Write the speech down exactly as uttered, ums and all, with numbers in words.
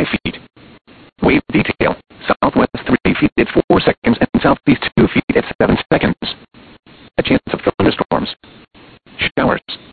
feet. Wave detail, southwest three feet at four seconds and southeast two feet at seven seconds. A chance of thunderstorms. Showers.